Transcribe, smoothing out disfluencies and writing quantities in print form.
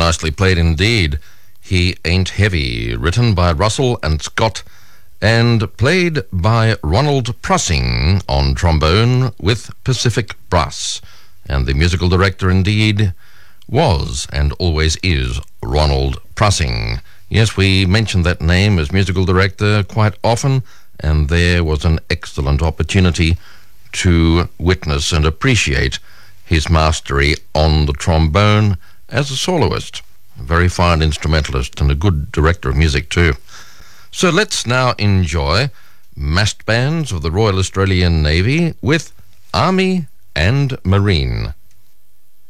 nicely played indeed. He Ain't Heavy, written by Russell and Scott, and played by Ronald Prussing on trombone with Pacific Brass. And the musical director indeed was and always is Ronald Prussing. Yes, we mentioned that name as musical director quite often, and there was an excellent opportunity to witness and appreciate his mastery on the trombone as a soloist. A very fine instrumentalist and a good director of music too. So let's now enjoy Massed Bands of the Royal Australian Navy with Army and Marine.